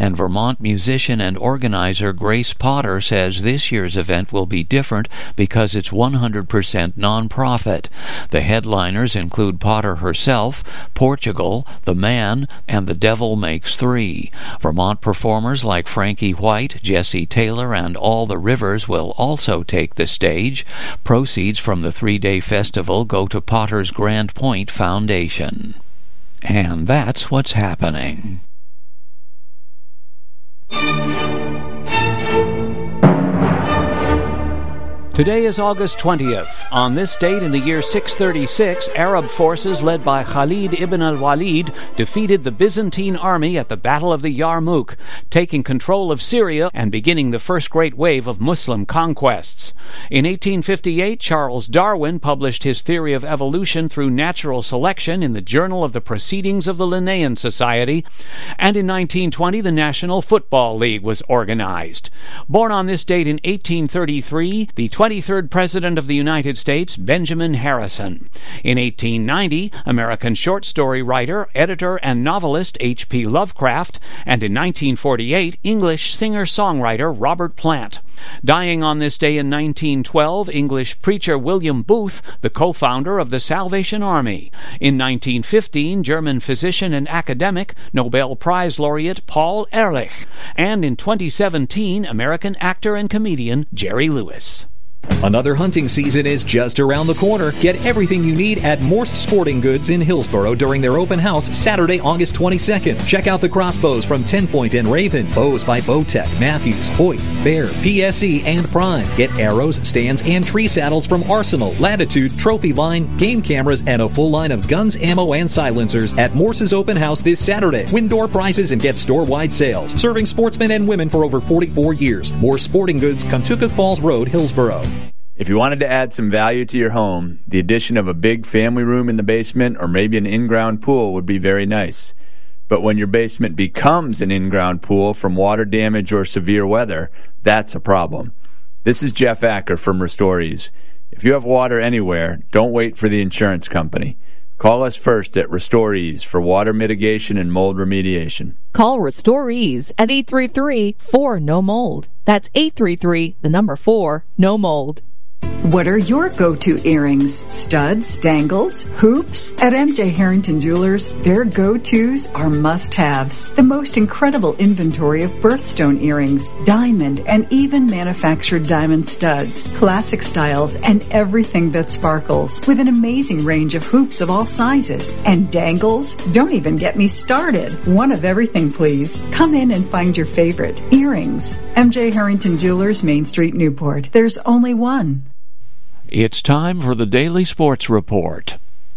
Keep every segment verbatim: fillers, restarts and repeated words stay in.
And Vermont musician and organizer Grace Potter says this year's event will be different because it's one hundred percent nonprofit. The headliners include Potter herself, Portugal, The Man, and The Devil Makes Three. Vermont performers like Frankie White, Jesse Taylor, and All the Rivers will also take the stage. Proceeds from the three-day festival go to Potter's Grand Point Foundation. And that's what's happening. Today is August twentieth. On this date in the year six thirty-six, Arab forces led by Khalid ibn al-Walid defeated the Byzantine army at the Battle of the Yarmouk, taking control of Syria and beginning the first great wave of Muslim conquests. In eighteen fifty-eight, Charles Darwin published his theory of evolution through natural selection in the Journal of the Proceedings of the Linnaean Society, and in nineteen twenty the National Football League was organized. Born on this date in eighteen thirty-three, the twenty-third President of the United States, Benjamin Harrison. In eighteen ninety, American short story writer, editor, and novelist H P Lovecraft, and in nineteen forty-eight, English singer-songwriter Robert Plant. Dying on this day in nineteen twelve, English preacher William Booth, the co-founder of the Salvation Army. In nineteen fifteen, German physician and academic, Nobel Prize laureate Paul Ehrlich. And in twenty seventeen, American actor and comedian Jerry Lewis. Another hunting season is just around the corner. Get everything you need at Morse Sporting Goods in Hillsboro during their open house Saturday, August twenty-second. Check out the crossbows from ten point and Raven, bows by Bowtech, Matthews, Hoyt, Bear, P S E, and Prime. Get arrows, stands, and tree saddles from Arsenal, Latitude, Trophy Line, game cameras, and a full line of guns, ammo, and silencers at Morse's open house this Saturday. Win door prizes and get store-wide sales. Serving sportsmen and women for over forty-four years. Morse Sporting Goods, Contoocook Falls Road, Hillsboro. If you wanted to add some value to your home, the addition of a big family room in the basement or maybe an in-ground pool would be very nice. But when your basement becomes an in-ground pool from water damage or severe weather, that's a problem. This is Jeff Acker from Restorees. If you have water anywhere, don't wait for the insurance company. Call us first at Restorees for water mitigation and mold remediation. Call Restorees at eight three three, four, N O mold. That's eight three three, the number four, no mold. What are your go-to earrings? Studs, dangles, hoops? At M J Harrington Jewelers, their go-tos are must-haves. The most incredible inventory of birthstone earrings, diamond, and even manufactured diamond studs, classic styles, and everything that sparkles, with an amazing range of hoops of all sizes. And dangles? Don't even get me started. One of everything, please. Come in and find your favorite. Earrings. M J Harrington Jewelers, Main Street, Newport. There's only one. It's time for the Daily Sports Report.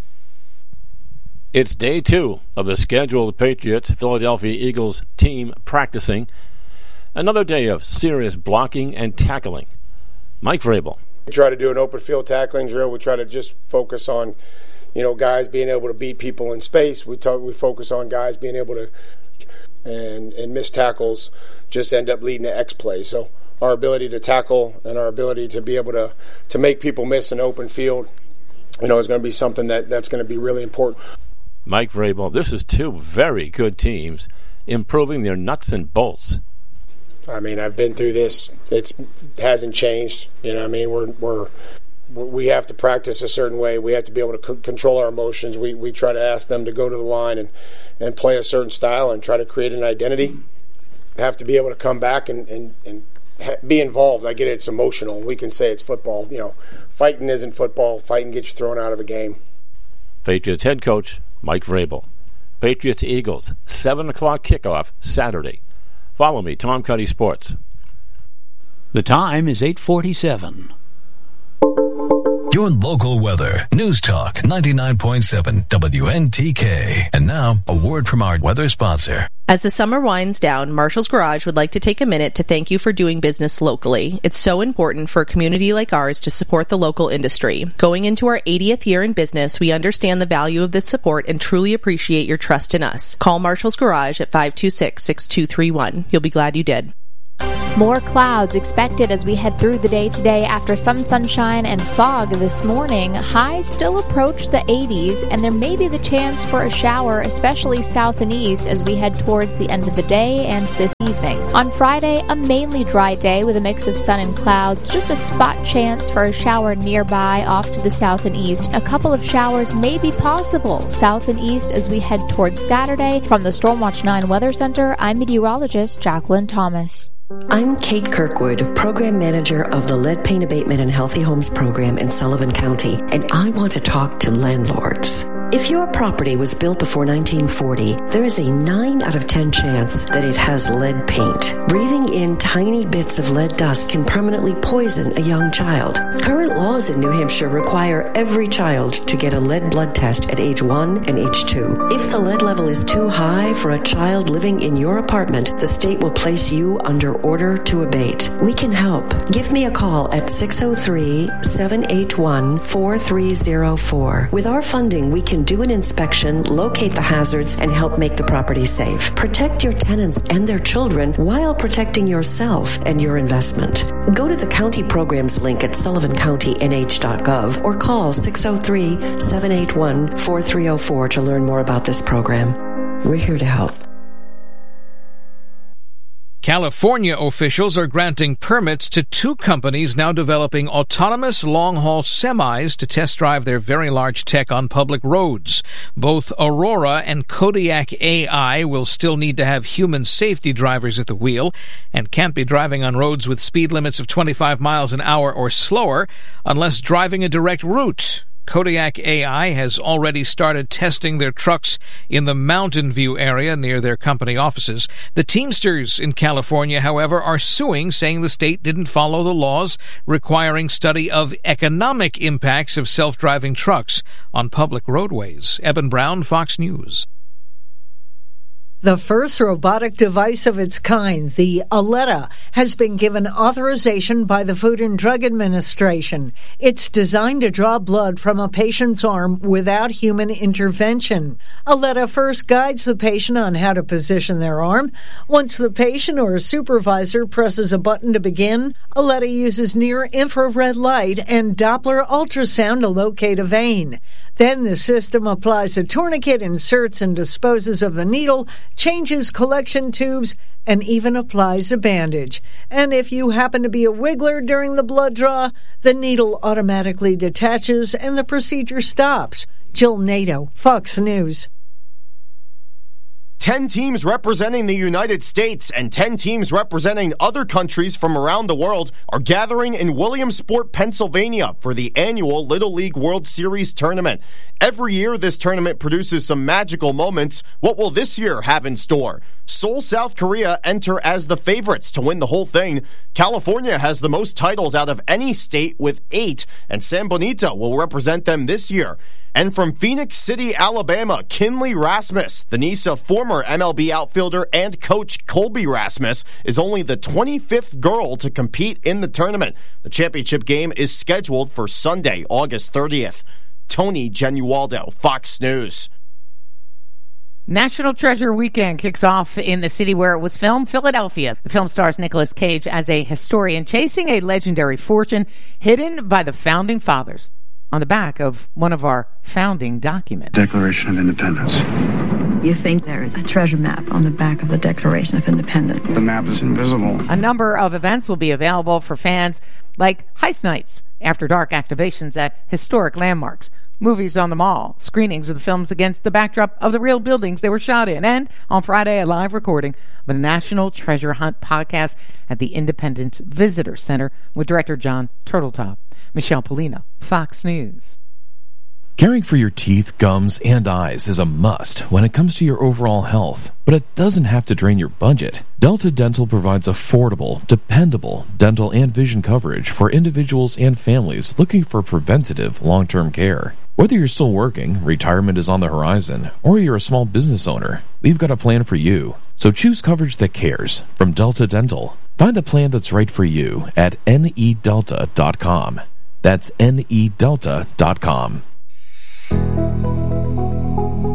It's day two of the scheduled Patriots Philadelphia Eagles team practicing. Another day of serious blocking and tackling. Mike Vrabel. We try to do an open field tackling drill. We try to just focus on, you know, guys being able to beat people in space. We talk, we focus on guys being able to, and and miss tackles just end up leading to X plays. So our ability to tackle and our ability to be able to, to make people miss an open field, you know, is going to be something that, that's going to be really important. Mike Vrabel, this is two very good teams improving their nuts and bolts. I mean, I've been through this. It's hasn't changed. You know, I mean, we're we're we have to practice a certain way. We have to be able to c- control our emotions. We we try to ask them to go to the line and, and play a certain style and try to create an identity. Have to be able to come back and, and, and be involved. I get it, it's emotional. We can say it's football. You know, fighting isn't football. Fighting gets you thrown out of a game. Patriots head coach Mike Vrabel. Patriots Eagles, seven o'clock kickoff Saturday. Follow me, Tom Cuddy Sports. The time is eight forty-seven. Your local weather. News Talk ninety-nine point seven W N T K. And now, a word from our weather sponsor. As the summer winds down, Marshall's Garage would like to take a minute to thank you for doing business locally. It's so important for a community like ours to support the local industry. Going into our eightieth year in business, we understand the value of this support and truly appreciate your trust in us. Call Marshall's Garage at five two six, six two three one. You'll be glad you did. More clouds expected as we head through the day today after some sunshine and fog this morning. Highs still approach the eighties, and there may be the chance for a shower, especially south and east, as we head towards the end of the day and this evening. On Friday, a mainly dry day with a mix of sun and clouds. Just a spot chance for a shower nearby off to the south and east. A couple of showers may be possible south and east as we head towards Saturday. From the Stormwatch nine Weather Center, I'm meteorologist Jacqueline Thomas. I'm Kate Kirkwood, Program Manager of the Lead Paint Abatement and Healthy Homes Program in Sullivan County, and I want to talk to landlords. If your property was built before nineteen forty, there is a nine out of ten chance that it has lead paint. Breathing in tiny bits of lead dust can permanently poison a young child. Current laws in New Hampshire require every child to get a lead blood test at age one and age two. If the lead level is too high for a child living in your apartment, the state will place you under order to abate. We can help. Give me a call at six oh three, seven eight one, four three oh four. With our funding, we can do an inspection, locate the hazards, and help make the property safe. Protect your tenants and their children while protecting yourself and your investment. Go to the county programs link at sullivan county n h dot gov or call six oh three, seven eight one, four three oh four to learn more about this program. We're here to help. California officials are granting permits to two companies now developing autonomous long-haul semis to test drive their very large tech on public roads. Both Aurora and Kodiak A I will still need to have human safety drivers at the wheel and can't be driving on roads with speed limits of twenty-five miles an hour or slower unless driving a direct route. Kodiak A I has already started testing their trucks in the Mountain View area near their company offices. The Teamsters in California, however, are suing, saying the state didn't follow the laws requiring study of economic impacts of self-driving trucks on public roadways. Eben Brown, Fox News. The first robotic device of its kind, the Aletta, has been given authorization by the Food and Drug Administration. It's designed to draw blood from a patient's arm without human intervention. Aletta first guides the patient on how to position their arm. Once the patient or a supervisor presses a button to begin, Aletta uses near-infrared light and Doppler ultrasound to locate a vein. Then the system applies a tourniquet, inserts and disposes of the needle, changes collection tubes, and even applies a bandage. And if you happen to be a wiggler during the blood draw, the needle automatically detaches and the procedure stops. Jill Nato, Fox News. Ten teams representing the United States and ten teams representing other countries from around the world are gathering in Williamsport, Pennsylvania for the annual Little League World Series tournament. Every year, this tournament produces some magical moments. What will this year have in store? Seoul, South Korea enter as the favorites to win the whole thing. California has the most titles out of any state with eight, and San Bonito will represent them this year. And from Phoenix City, Alabama, Kinley Rasmus, the niece of former M L B outfielder and coach Colby Rasmus, is only the twenty-fifth girl to compete in the tournament. The championship game is scheduled for Sunday, August thirtieth. Tony Genualdo, Fox News. National Treasure Weekend kicks off in the city where it was filmed, Philadelphia. The film stars Nicolas Cage as a historian chasing a legendary fortune hidden by the Founding Fathers on the back of one of our founding documents. Declaration of Independence. You think there is a treasure map on the back of the Declaration of Independence? The map is invisible. A number of events will be available for fans, like heist nights, after dark activations at historic landmarks, movies on the mall, screenings of the films against the backdrop of the real buildings they were shot in, and on Friday, a live recording of the National Treasure Hunt podcast at the Independence Visitor Center with director John Turtletop. Michelle Polino, Fox News. Caring for your teeth, gums, and eyes is a must when it comes to your overall health, but it doesn't have to drain your budget. Delta Dental provides affordable, dependable dental and vision coverage for individuals and families looking for preventative long-term care. Whether you're still working, retirement is on the horizon, or you're a small business owner, we've got a plan for you. So choose coverage that cares from Delta Dental. Find the plan that's right for you at N E delta dot com. That's N E delta dot com.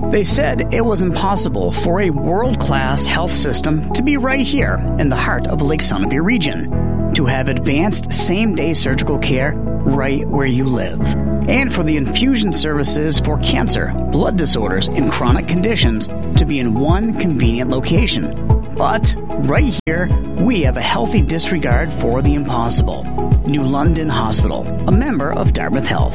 They said it was impossible for a world-class health system to be right here in the heart of the Lake Sunapee region, to have advanced same-day surgical care right where you live, and for the infusion services for cancer, blood disorders, and chronic conditions to be in one convenient location. But right here, we have a healthy disregard for the impossible. New London Hospital, a member of Dartmouth Health.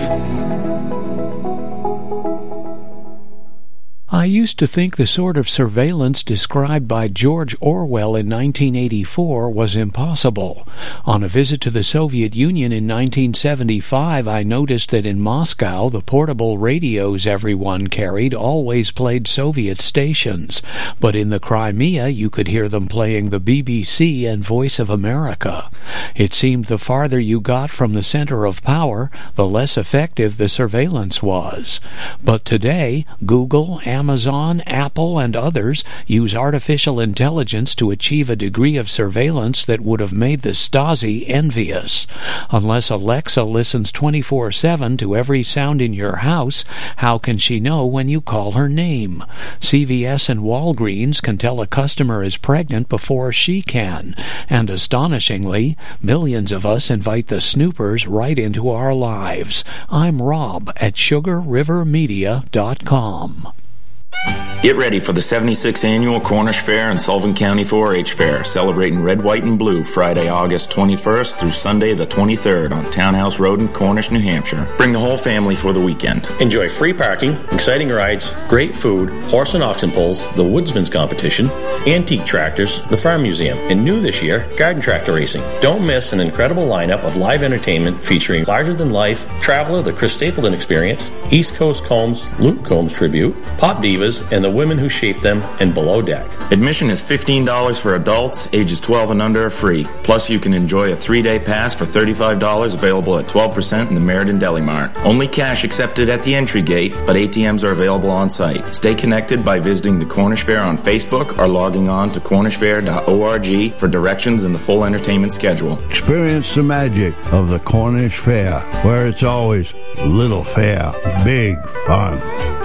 I used to think the sort of surveillance described by George Orwell in nineteen eighty-four was impossible. On a visit to the Soviet Union in nineteen seventy-five, I noticed that in Moscow the portable radios everyone carried always played Soviet stations, but in the Crimea you could hear them playing the B B C and Voice of America. It seemed the farther you got from the center of power, the less effective the surveillance was. But today, Google, Amazon, Apple, and others use artificial intelligence to achieve a degree of surveillance that would have made the Stasi envious. Unless Alexa listens twenty-four seven to every sound in your house, how can she know when you call her name? C V S and Walgreens can tell a customer is pregnant before she can. And astonishingly, millions of us invite the snoopers right into our lives. I'm Rob at sugar river media dot com. Get ready for the seventy-sixth Annual Cornish Fair and Sullivan County four H Fair, celebrating red, white, and blue Friday, August twenty-first through Sunday the twenty-third on Townhouse Road in Cornish, New Hampshire. Bring the whole family for the weekend. Enjoy free parking, exciting rides, great food, horse and oxen pulls, the Woodsman's Competition, antique tractors, the Farm Museum, and new this year, garden tractor racing. Don't miss an incredible lineup of live entertainment featuring larger-than-life Traveler, the Chris Stapleton Experience, East Coast Combs, Luke Combs Tribute, Pop Divas, and the women who shaped them, and Below Deck. Admission is fifteen dollars for adults, ages twelve and under are free. Plus, you can enjoy a three-day pass for thirty-five dollars, available at twelve percent in the Meriden Deli Mart. Only cash accepted at the entry gate, but A T Ms are available on site. Stay connected by visiting the Cornish Fair on Facebook or logging on to cornish fair dot org for directions and the full entertainment schedule. Experience the magic of the Cornish Fair, where it's always little fair, big fun.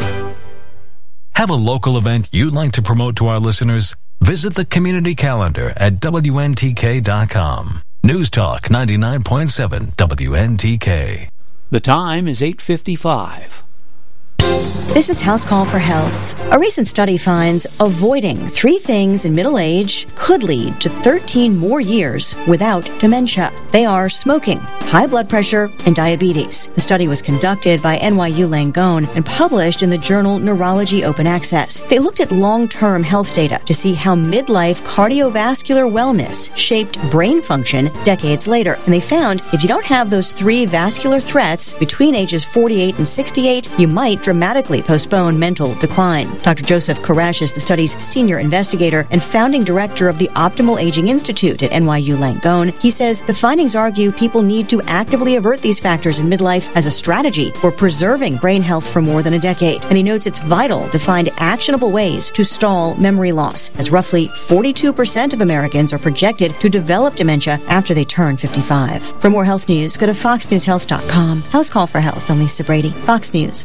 Have a local event you'd like to promote to our listeners? Visit the community calendar at W N T K dot com. News Talk ninety-nine point seven W N T K. The time is eight fifty-five. This is House Call for Health. A recent study finds avoiding three things in middle age could lead to thirteen more years without dementia. They are smoking, high blood pressure, and diabetes. The study was conducted by N Y U Langone and published in the journal Neurology Open Access. They looked at long-term health data to see how midlife cardiovascular wellness shaped brain function decades later. And they found if you don't have those three vascular threats between ages forty-eight and sixty-eight, you might dramatically postpone mental decline. Doctor Joseph Koresh is the study's senior investigator and founding director of the Optimal Aging Institute at N Y U Langone. He says the findings argue people need to actively avert these factors in midlife as a strategy for preserving brain health for more than a decade. And he notes it's vital to find actionable ways to stall memory loss, as roughly forty-two percent of Americans are projected to develop dementia after they turn fifty-five. For more health news, go to fox news health dot com. House Call for Health. I'm Lisa Brady, Fox News.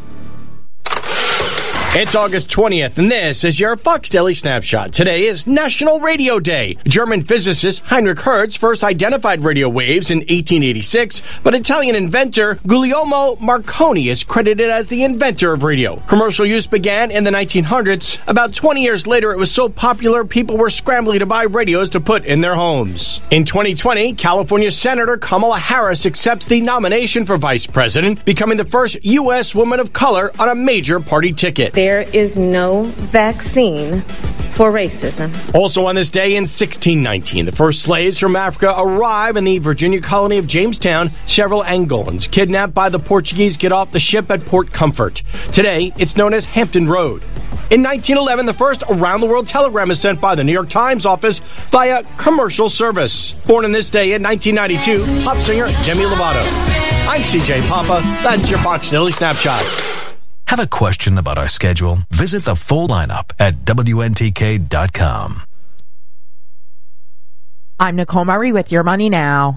It's August twentieth, and this is your Fox Daily Snapshot. Today is National Radio Day. German physicist Heinrich Hertz first identified radio waves in eighteen eighty-six, but Italian inventor Guglielmo Marconi is credited as the inventor of radio. Commercial use began in the nineteen hundreds. About twenty years later, it was so popular, people were scrambling to buy radios to put in their homes. In twenty twenty, California Senator Kamala Harris accepts the nomination for vice president, becoming the first U S woman of color on a major party ticket. There is no vaccine for racism. Also on this day in sixteen nineteen, the first slaves from Africa arrive in the Virginia colony of Jamestown. Several Angolans kidnapped by the Portuguese get off the ship at Port Comfort. Today, it's known as Hampton Road. In nineteen eleven, the first around-the-world telegram is sent by the New York Times office via commercial service. Born on this day in nineteen ninety-two, pop singer Demi Lovato. I'm C J Papa. That's your Fox Daily Snapshot. Have a question about our schedule? Visit the full lineup at W N T K dot com. I'm Nicole Murray with Your Money Now.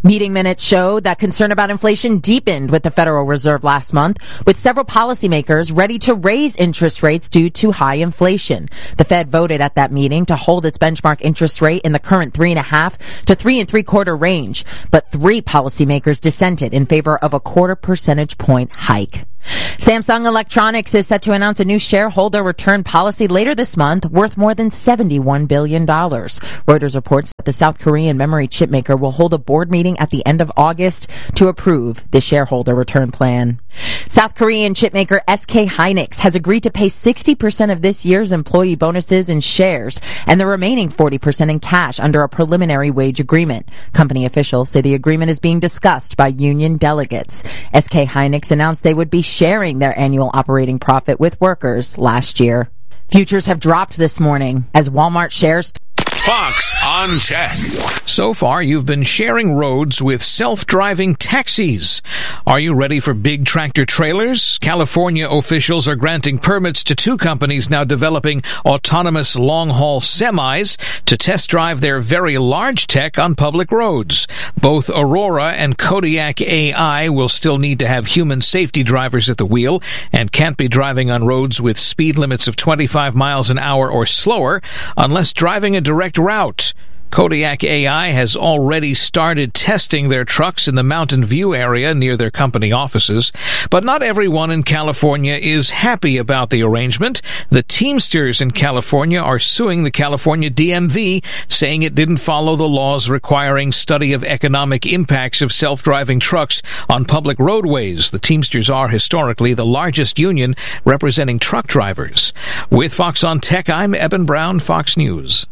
Meeting minutes showed that concern about inflation deepened with the Federal Reserve last month, with several policymakers ready to raise interest rates due to high inflation. The Fed voted at that meeting to hold its benchmark interest rate in the current three and a half to three and three quarter range, but three policymakers dissented in favor of a quarter percentage point hike. Samsung Electronics is set to announce a new shareholder return policy later this month worth more than seventy-one billion dollars. Reuters reports that the South Korean memory chip maker will hold a board meeting at the end of August to approve the shareholder return plan. South Korean chip maker S K Hynix has agreed to pay sixty percent of this year's employee bonuses in shares and the remaining forty percent in cash under a preliminary wage agreement. Company officials say the agreement is being discussed by union delegates. S K Hynix announced they would be sharing their annual operating profit with workers last year. Futures have dropped this morning as Walmart shares Fox on Tech. So far, you've been sharing roads with self-driving taxis. Are you ready for big tractor trailers? California officials are granting permits to two companies now developing autonomous long-haul semis to test drive their very large tech on public roads. Both Aurora and Kodiak A I will still need to have human safety drivers at the wheel and can't be driving on roads with speed limits of twenty-five miles an hour or slower unless driving a direct route. Kodiak A I has already started testing their trucks in the Mountain View area near their company offices, but not everyone in California is happy about the arrangement. The Teamsters in California are suing the California D M V, saying it didn't follow the laws requiring study of economic impacts of self-driving trucks on public roadways. The Teamsters are historically the largest union representing truck drivers. With Fox on Tech, I'm Eben Brown, Fox News.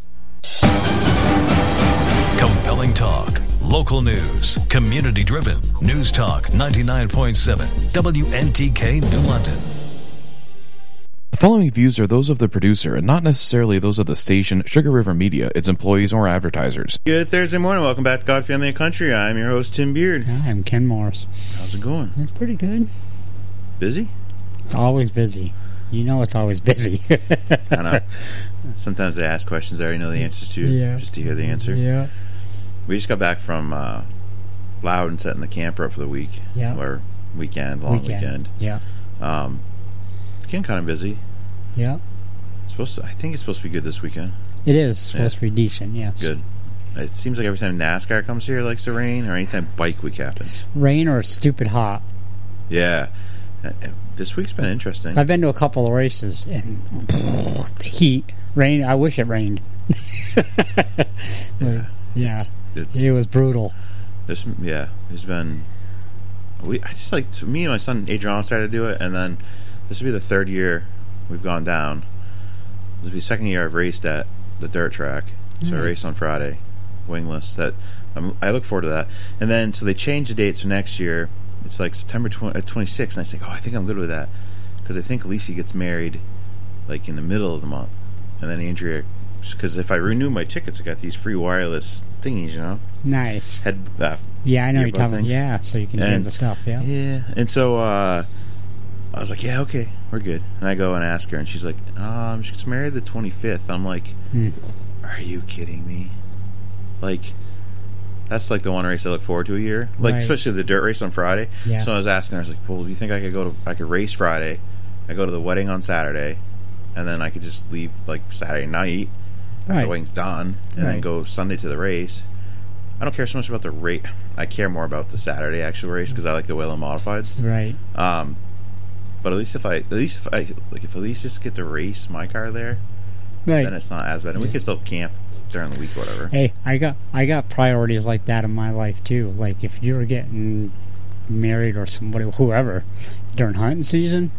Compelling talk, local news, community-driven. News Talk ninety-nine point seven, W N T K New London. The following views are those of the producer and not necessarily those of the station, Sugar River Media, its employees, or advertisers. Good Thursday morning. Welcome back to God, Family, and Country. I'm your host, Tim Beard. Hi, I'm Ken Morris. How's it going? It's pretty good. Busy? It's always busy. You know it's always busy. I know. Sometimes I ask questions I already know the answers to, yeah. just to hear the answer. Yeah. We just got back from uh, Loudon setting the camper up for the week. Yeah. Or weekend, long weekend. weekend. Yeah. Um, it's getting kind of busy. Yeah. It's supposed to, I think it's supposed to be good this weekend. It is supposed yeah. to be decent, yes. Good. It seems like every time NASCAR comes here, it likes to rain, or anytime bike week happens. Rain or stupid hot. Yeah. This week's been interesting. I've been to a couple of races, and the heat, rain. I wish it rained. yeah, yeah. It's, it's, it was brutal. This, yeah, there's been. We, I just like so me and my son Adrian started to do it, and then this will be the third year we've gone down. This will be the second year I've raced at the dirt track. So nice. I raced on Friday, wingless. That I'm, I look forward to that. And then so they changed the dates for next year. It's like September twenty-sixth, and I think, oh, I think I'm good with that. Because I think Alicia gets married, like, in the middle of the month. And then Andrea, because if I renew my tickets, I got these free wireless thingies, you know? Nice. Head, uh, yeah, I know you're talking about, yeah, so you can hear the stuff, yeah. Yeah, and so, uh, I was like, yeah, okay, we're good. And I go and ask her, and she's like, um, she gets married the twenty-fifth. I'm like, mm. Are you kidding me? Like... That's like the one race I look forward to a year, like right. especially the dirt race on Friday. Yeah. So I was asking her, I was like, "Well, do you think I could go to? I could race Friday, I go to the wedding on Saturday, and then I could just leave like Saturday night after right. the wedding's done, and right. then go Sunday to the race. I don't care so much about the race. I care more about the Saturday actual race because I like the Whelen Modifieds. Right. Um, but at least if I, at least if I, like, if at least just get to race my car there, right. then it's not as bad, and we can still camp during the week or whatever. Hey, I got I got priorities like that in my life too. Like if you're getting married or somebody, whoever, during hunting season.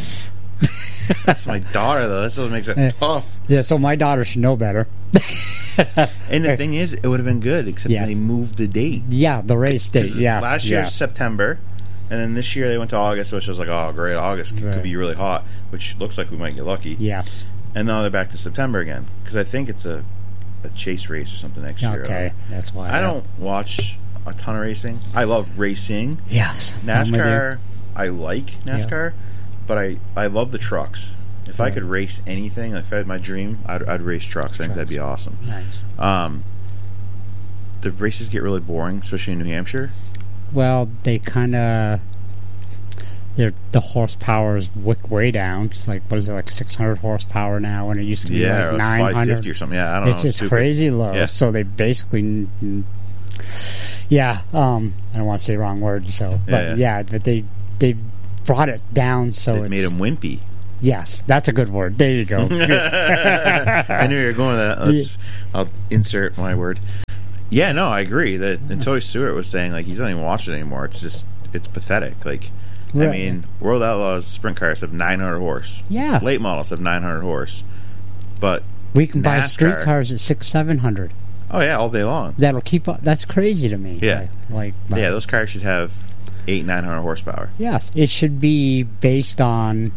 That's my daughter though. That's what makes it tough. Yeah, so my daughter should know better. And the thing is, it would have been good except yes. they moved the date. Yeah, the race date. Yeah, last year yeah. was September, and then this year they went to August, which was like, oh great, August right. could be really hot, which looks like we might get lucky. Yes. And now they're back to September again because I think it's a. a chase race or something next okay, year. Okay, that's why. I, I don't watch a ton of racing. I love racing. Yes. NASCAR, I like NASCAR, yeah. but I, I love the trucks. If right. I could race anything, like if I had my dream, I'd, I'd race trucks. I think trucks. That'd be awesome. Nice. Um, the races get really boring, especially in New Hampshire. Well, they kind of the horsepower is wick way down. It's like, what is it, like six hundred horsepower now, and it used to be yeah, like nine hundred. five fifty or something. Yeah, I don't it's, know. It's it's crazy low. Yeah. So they basically, yeah, um, I don't want to say the wrong words. So, but yeah, yeah. yeah, but they they brought it down. So they it's, made them wimpy. Yes, that's a good word. There you go. I knew you were going with that. Let's, I'll insert my word. Yeah, no, I agree. That and Tony Stewart was saying like he's not even watching it anymore. It's just it's pathetic. Like. Right. I mean, World Outlaws sprint cars have nine hundred horse. Yeah. Late models have nine hundred horse. But we can NASCAR, buy street cars at six, seven hundred. Oh yeah, all day long. That'll keep up. That's crazy to me. Yeah. Like, like yeah, those cars should have eight, nine hundred horsepower. Yes, it should be based on.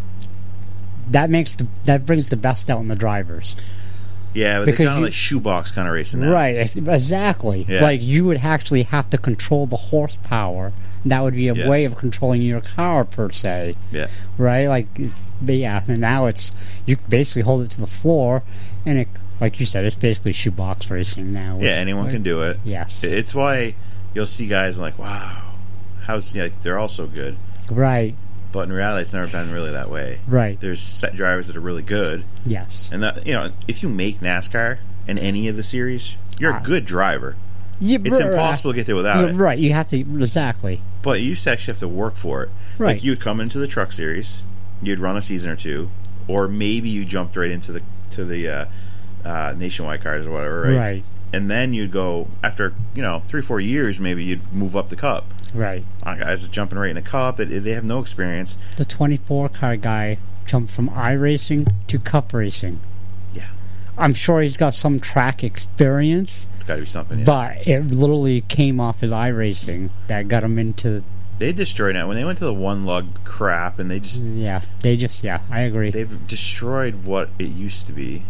That makes the that brings the best out in the drivers. Yeah, but because they're kind of you, like shoebox kind of racing now. Right, exactly. Yeah. Like, you would actually have to control the horsepower. That would be a yes. way of controlling your car, per se. Yeah. Right? Like, but yeah, and now it's, you basically hold it to the floor, and it, like you said, it's basically shoebox racing now. Yeah, anyone like, can do it. Yes. It's why you'll see guys like, wow, how's, yeah, they're all so good. Right. But in reality, it's never been really that way. Right. There's set drivers that are really good. Yes. And that, you know, if you make NASCAR in any of the series, you're ah. a good driver. Yeah, it's right, impossible to get there without it. Right. You have to, exactly. But you used to actually have to work for it. Right. Like, you'd come into the truck series, you'd run a season or two, or maybe you jumped right into the to the uh, uh, nationwide cars or whatever, right? Right. And then you'd go, after, you know, three, four years, maybe you'd move up the Cup. Right. A lot of guys are jumping right in the Cup. They, they have no experience. The twenty-four car guy jumped from iRacing to Cup racing. Yeah. I'm sure he's got some track experience. It's got to be something, yeah. But it literally came off his iRacing that got him into... They destroyed it. When they went to the one-lug crap, and they just... Yeah, they just... Yeah, I agree. They've destroyed what it used to be.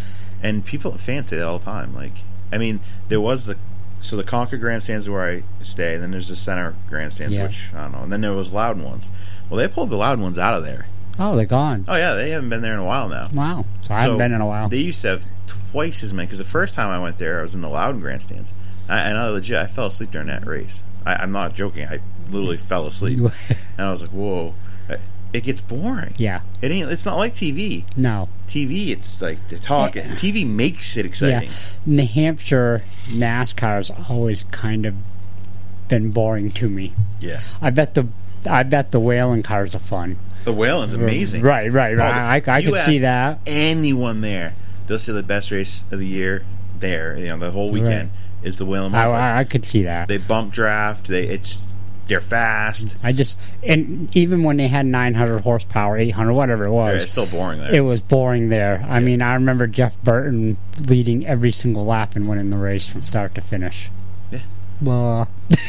And people, fans say that all the time. Like, I mean, there was the... So the Concord grandstands where I stay, and then there's the center grandstands, yeah. which, I don't know. And then there was Loudon ones. Well, they pulled the Loudon ones out of there. Oh, they're gone. Oh, yeah, they haven't been there in a while now. Wow. So I haven't been in a while. They used to have twice as many, because the first time I went there, I was in the Loudon grandstands. I, and I legit, I fell asleep during that race. I, I'm not joking. I literally fell asleep. And I was like, whoa. It gets boring. Yeah. It ain't. It's not like T V. No. T V, it's like the talk. Yeah. T V makes it exciting. Yeah. New Hampshire NASCAR's always kind of been boring to me. Yeah. I bet the I bet the Whelen cars are fun. The Whelen's amazing. Right, right, right. Oh, I, I, I could see that. Anyone there, they'll say the best race of the year there. You know, the whole weekend right. is the Whelen. I, I, I could see that. They bump draft. They it's. They're fast. I just and even when they had nine hundred horsepower, eight hundred, whatever it was, yeah, it's still boring there. It was boring there. I yeah. mean, I remember Jeff Burton leading every single lap and winning the race from start to finish. Yeah. Well,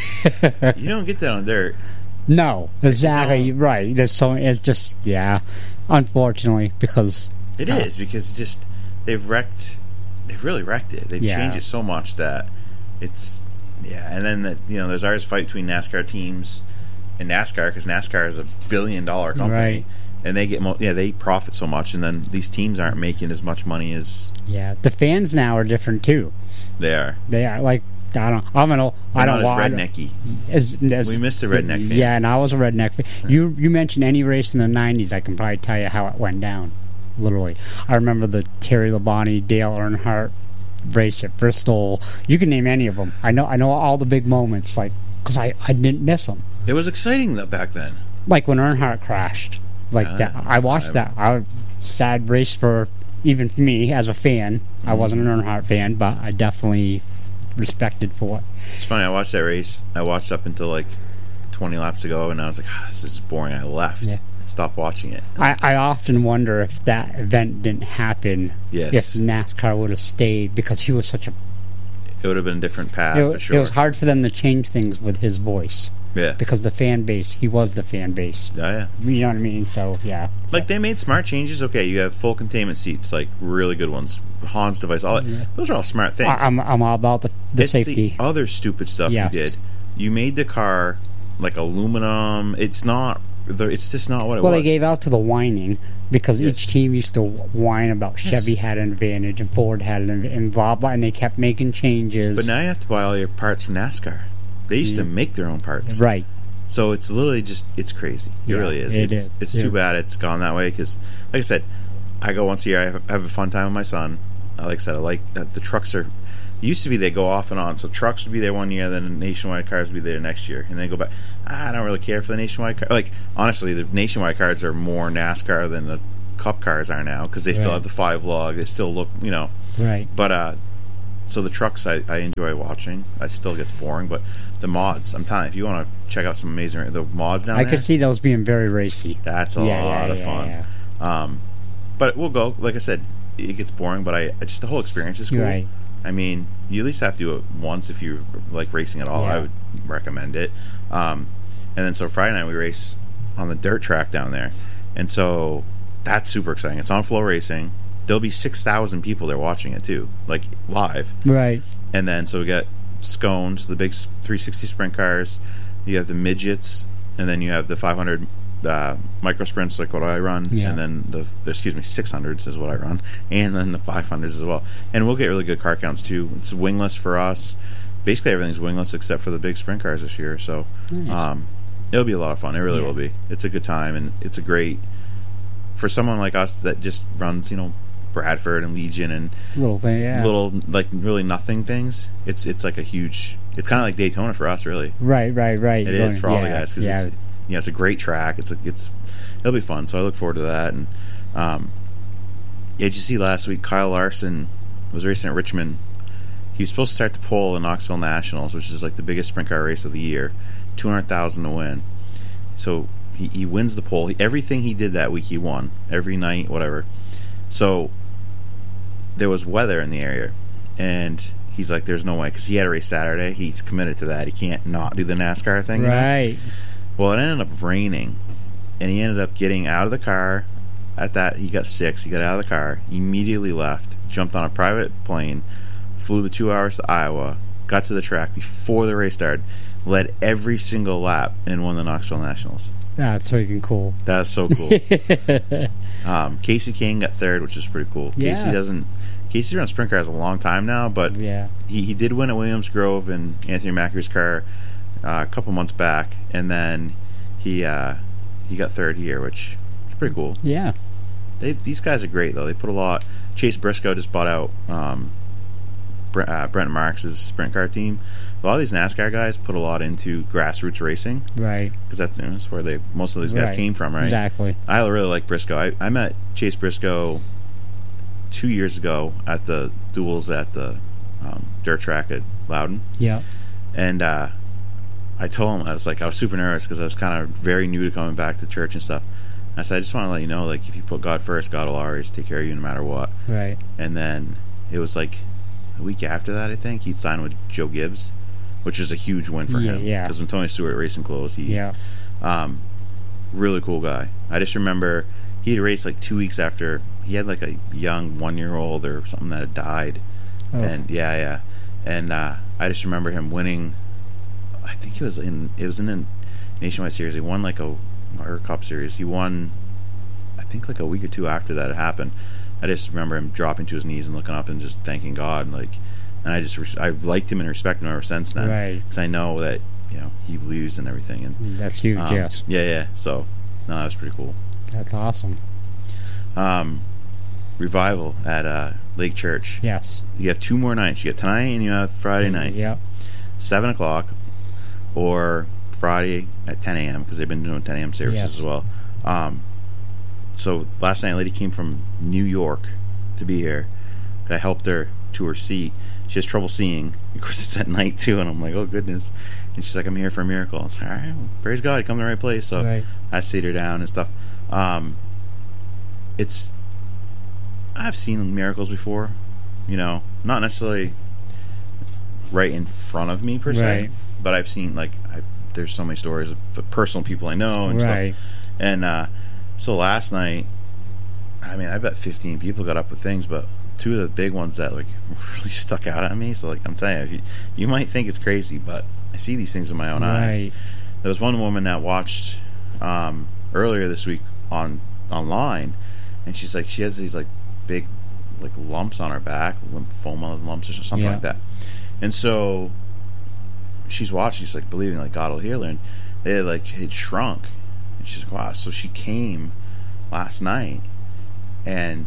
you don't get that on dirt. No, exactly no. right. There's so it's just yeah, unfortunately because it uh, is because it's just they've wrecked. They've really wrecked it. They've yeah. changed it so much that it's. Yeah, and then the, you know, there's always a fight between NASCAR teams and NASCAR because NASCAR is a billion dollar company, right. and they get mo- yeah they profit so much, and then these teams aren't making as much money as yeah. The fans now are different too. They are. They are like I don't. I'm an old. They're I don't want rednecky. As, as we missed the redneck fans. Yeah, and I was a redneck fan. Right. You you mentioned any race in the nineties, I can probably tell you how it went down. Literally, I remember the Terry Labonte, Dale Earnhardt race at Bristol. You can name any of them. I know I know all the big moments, like because I, I didn't miss them. It was exciting though back then. Like when Earnhardt crashed, like uh, that. I watched I, that. I was sad race for even me as a fan. Mm-hmm. I wasn't an Earnhardt fan, but I definitely respected for it. It's funny. I watched that race. I watched up until like twenty laps ago, and I was like, oh, "This is boring." I left. Yeah. Stop watching it. I, I often wonder if that event didn't happen. Yes. If NASCAR would have stayed, because he was such a. It would have been a different path it, for sure. It was hard for them to change things with his voice. Yeah. Because the fan base, he was the fan base. Oh, yeah. You know what I mean? So, yeah. So. Like, they made smart changes. Okay, you have full containment seats, like, really good ones. Hans device, all that. Yeah. Those are all smart things. I, I'm, I'm all about the, the it's safety. The other stupid stuff yes. you did. You made the car, like, aluminum. It's not... It's just not what it well, was. Well, they gave out to the whining. Because Yes. each team used to whine about Chevy Yes. had an advantage and Ford had an advantage and blah blah, and they kept making changes. But now you have to buy all your parts from NASCAR. They used Yeah. to make their own parts. Right. So it's literally just, it's crazy. It Yeah, really is. it it's is. it's Yeah. too bad it's gone that way because, like I said, I go once a year. I have, I have a fun time with my son. Uh, Like I said, I like uh, the trucks are. It used to be they go off and on. So trucks would be there one year, then nationwide cars would be there next year, and then go back. I don't really care for the nationwide car. Like honestly, the nationwide cars are more NASCAR than the Cup cars are now because they still Right. have the five log. They still look, you know. Right. But uh, so the trucks I, I enjoy watching. It still gets boring, but the mods. I'm telling you, if you want to check out some amazing the mods down I there, could see those being very racy. that's a Yeah, lot yeah, of yeah, fun. yeah. Um, but we'll go. Like I said, it gets boring, but I I just the whole experience is cool. Right. I mean, you at least have to do it once if you like racing at all. Yeah. I would recommend it. Um, and then so Friday night we race on the dirt track down there, and so that's super exciting. It's on Flow Racing. There'll be six thousand people there watching it too, like live. Right. And then so we got Scones, the big three sixty sprint cars. You have the midgets, and then you have the five hundred uh, micro sprints, like what I run, Yeah. and then the excuse me six hundreds is what I run, and then the five hundreds as well. And we'll get really good car counts too. It's wingless for us. Basically everything's wingless except for the big sprint cars this year. So Nice. um, it'll be a lot of fun. It really Yeah. will be. It's a good time, and it's a great for someone like us that just runs, you know, Bradford and Legion and Little thing, yeah. little like really nothing things. It's it's like a huge. It's kind of like Daytona for us, really. Right, right, right. It You're is going- for all the yeah, guys because yeah. it's yeah, it's a great track. It's a, it's it'll be fun. So I look forward to that. And um, yeah, did you see last week Kyle Larson was racing at Richmond? He was supposed to start the pole in Knoxville Nationals, which is like the biggest sprint car race of the year, two hundred thousand to win. So he, he wins the pole. He, everything he did that week, he won every night, whatever. So there was weather in the area, and he's like, "There's no way," because he had a race Saturday. He's committed to that. He can't not do the NASCAR thing. you know? Right. Well, it ended up raining, and he ended up getting out of the car. At that, he got six. He got out of the car, immediately left, jumped on a private plane, flew the two hours to Iowa, got to the track before the race started, led every single lap, and won the Knoxville Nationals. That's freaking cool. That's so cool. um, Casey King got third, which is pretty cool. Yeah. Casey doesn't. Casey's run sprint cars a long time now, but yeah. he, he did win at Williams Grove in Anthony Mackier's car uh, a couple months back, and then he uh, he got third here, which is pretty cool. Yeah. They, these guys are great though. They put a lot. Chase Briscoe just bought out um, Brent, uh, Brent Marks' sprint car team. A lot of these NASCAR guys put a lot into grassroots racing, Right. because that's, you know, that's where they most of these guys Right. came from, right? Exactly. I really like Briscoe. I, I met Chase Briscoe two years ago at the duels at the um, dirt track at Loudon. Yeah. And uh, I told him, I was like, I was super nervous because I was kind of very new to coming back to church and stuff. And I said, I just want to let you know, like, if you put God first, God will always take care of you no matter what. Right. And then it was like a week after that, I think, he'd signed with Joe Gibbs, which is a huge win for Yeah, him. yeah. Because when Tony Stewart Racing closed, he, Yeah. um, really cool guy. I just remember he had raced like two weeks after. He had like a young one-year-old or something that had died. Oh. And yeah, yeah. And uh, I just remember him winning. I think it was in it was in a Nationwide Series. He won like a or Cup Series. He won, I think, like a week or two after that had happened. I just remember him dropping to his knees and looking up and just thanking God. Like, and I just res- I've liked him and respected him ever since then. Right. Because I know that, you know, he lose and everything. And That's huge, um, yes. Yeah, yeah. So no, that was pretty cool. That's awesome. Um, revival at uh, Lake Church. Yes. You have two more nights. You have tonight and you have Friday night. Yep. Seven o'clock, or Friday at ten a.m. because they've been doing ten a.m. services Yes. as well. Um, so last night, a lady came from New York to be here. I helped her to her seat. She has trouble seeing. Of course, it's at night too, and I'm like, oh goodness. And she's like, I'm here for a miracle. I was like, all right, well, praise God, you come to the right place. So Right. I seat her down and stuff. Um, it's I've seen miracles before, you know, not necessarily right in front of me per se, Right. but I've seen like I, there's so many stories of, of personal people I know and Right. stuff. And uh, so last night, I mean, I bet fifteen people got up with things, but two of the big ones that like really stuck out at me. So like I'm telling you, you, you might think it's crazy, but I see these things in my own eyes. Right. There was one woman that watched um, earlier this week on online, and she's like, she has these like big like lumps on her back, lymphoma lumps or something Yeah. like that. And so she's watching, she's like believing like God will heal her, and they like had shrunk. And she's like, wow. So she came last night, and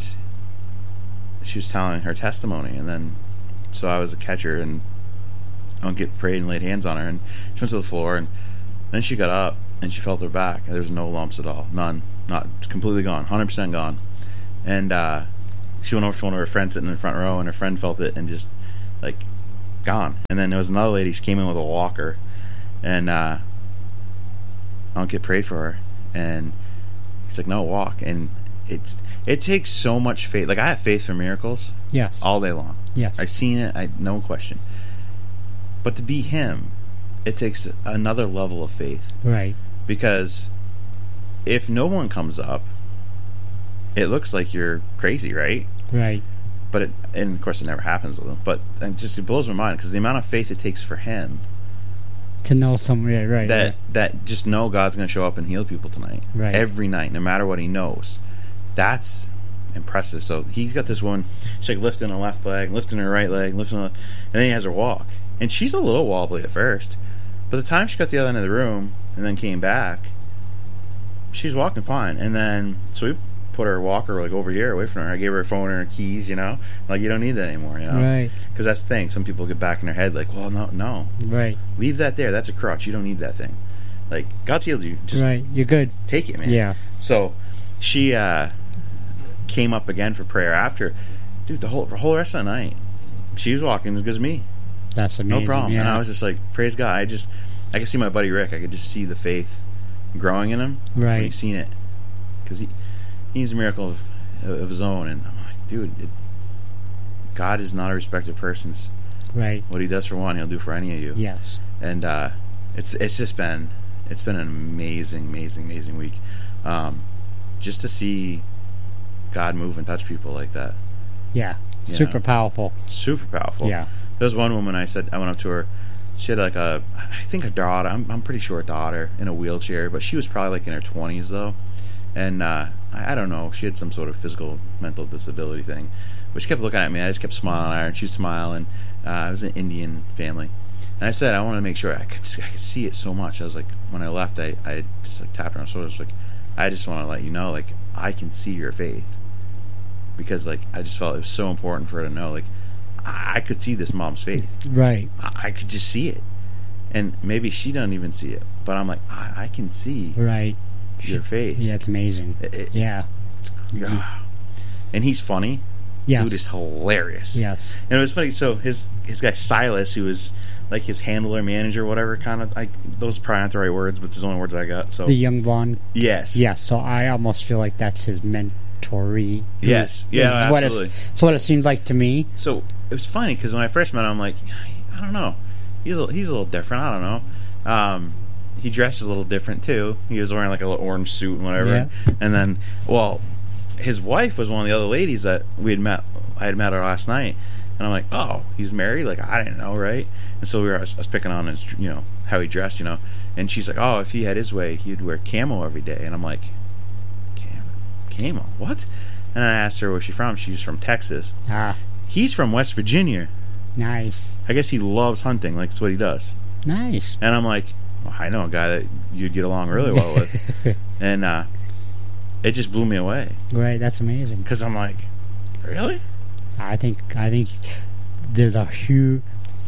she was telling her testimony, and then so I was a catcher, and I get prayed and laid hands on her, and she went to the floor, and then she got up and she felt her back, and there was no lumps at all, none, not completely gone, one hundred percent gone. And uh, she went over to one of her friends sitting in the front row, and her friend felt it and just like gone. And then there was another lady, she came in with a walker, and uh, I don't get prayed for her, and he's like, no, walk. And it's it takes so much faith. Like, I have faith for miracles, Yes. all day long. Yes. I've seen it, I no question. But to be him, it takes another level of faith. Right. Because if no one comes up, it looks like you're crazy, right? Right. But it, and of course it never happens with him. But it just it blows my mind because the amount of faith it takes for him To know somebody, right, right. that right. that just know God's going to show up and heal people tonight, Right. every night, no matter what he knows. That's impressive. So he's got this one. She's like lifting her left leg, lifting her right leg, lifting, her, and then he has her walk. And she's a little wobbly at first, but the time she got to the other end of the room and then came back, she's walking fine. And then so we put her walker like over here away from her. I gave her her phone and her keys, you know, like, you don't need that anymore, you know, Right. because that's the thing. Some people get back in their head like, well, no, no, Right. leave that there. That's a crutch. You don't need that thing. Like, God's healed you. Just Right. You're good. take it, man. Yeah. So she uh, came up again for prayer after. Dude, the whole the whole rest of the night, she was walking as good as me. That's amazing. No problem. Yeah. And I was just like, praise God. I just, I could see my buddy Rick. I could just see the faith growing in him. Right. When he's seen it. Because he, he needs a miracle of, of his own. And I'm like, dude, it, God is not a respected of persons. Right. What he does for one, he'll do for any of you. Yes. And uh, it's it's just been, it's been an amazing, amazing, amazing week. Um, just to see God move and touch people like that. Yeah. You Super know? powerful. Super powerful. Yeah. There was one woman I said, I went up to her. She had like a, I think a daughter. I'm, I'm pretty sure a daughter in a wheelchair, but she was probably like in her twenties though. And uh, I, I don't know. She had some sort of physical, mental disability thing. But she kept looking at me. I just kept smiling at her, and she was smiling. Uh, it was an Indian family. And I said, I want to make sure I could, I could see it so much. I was like, when I left, I, I just like tapped her on the shoulder. I was like, I just want to let you know, like, I can see your faith. Because, like, I just felt it was so important for her to know, like, I, I could see this mom's faith. Right. I, I could just see it. And maybe she doesn't even see it. But I'm like, I, I can see Right. your faith. Yeah, it's amazing. It- it- yeah. Ah. And he's funny. Yes. Dude is hilarious. Yes. And it was funny. So his his guy Silas, who was like his handler, manager, whatever, kind of like, those are probably not the right words, but there's the only words I got. So The young blonde. yes, Yes. So I almost feel like that's his mentoree. yes, yeah, Is what absolutely. it's, it's what it seems like to me. So it was funny because when I first met him, I'm like, I don't know, he's a, he's a little different. I don't know. Um, he dresses a little different too. He was wearing like a little orange suit and whatever. Yeah. And then, well, his wife was one of the other ladies that we had met. I had met her last night, and I'm like, oh, he's married? Like, I didn't know, right? And so we were, I was, I was picking on his, you know, how he dressed, you know. And she's like, oh, if he had his way, he'd wear camo every day. And I'm like, camo? Camo? What? And I asked her where she's from. She's from Texas. Ah. He's from West Virginia. Nice. I guess he loves hunting. Like, that's what he does. Nice. And I'm like, well, I know a guy that you'd get along really well with. And uh, it just blew me away. Right. That's amazing. Because I'm like, really? I think I think there's a huge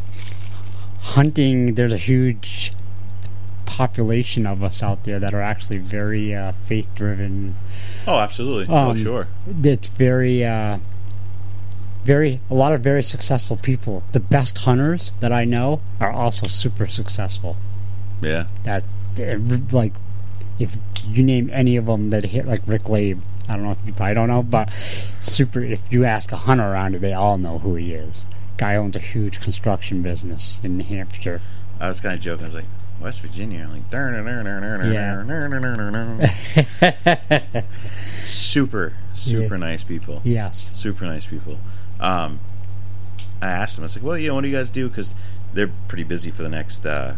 hunting. There's a huge population of us out there that are actually very uh, faith driven. Oh, absolutely. Um, oh, sure. It's very, uh, very a lot of very successful people. The best hunters that I know are also super successful. Yeah. That uh, like if you name any of them that hit like Rick Labe. I don't know if you probably don't know, but super. If you ask a hunter around here, they all know who he is. Guy owns a huge construction business in New Hampshire. I was kind of joking. I was like, West Virginia. I'm like, darn, darn, darn, darn, Yeah. darn, darn, darn, darn. super, super Yeah. nice people. Yes. Super nice people. Um, I asked them, I was like, well, you know, what do you guys do? Because they're pretty busy for the next, uh,